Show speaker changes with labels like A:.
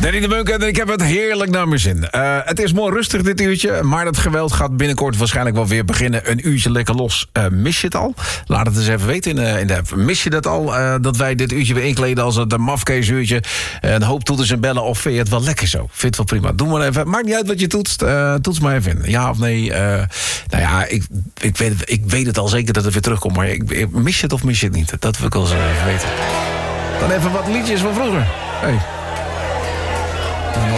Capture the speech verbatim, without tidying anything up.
A: Danny de Munk en ik heb het heerlijk naar mijn zin. Uh, het is mooi rustig dit uurtje, maar dat geweld gaat binnenkort waarschijnlijk wel weer beginnen. Een uurtje lekker los. Uh, mis je het al? Laat het eens even weten in de, in de app. Mis je dat al? Uh, dat wij dit uurtje weer inkleden als het mafkeesuurtje. Uh, een hoop toeters en bellen, of vind je het wel lekker zo? Vind het wel prima. Doe maar even. Maakt niet uit wat je toetst. Uh, toets maar even in. Ja of nee? Uh, nou ja, ik, ik, weet, ik weet het al zeker dat het weer terugkomt. Maar ik, ik, mis je het of mis je het niet? Dat wil ik wel eens even weten. Dan even wat liedjes van vroeger. Hey.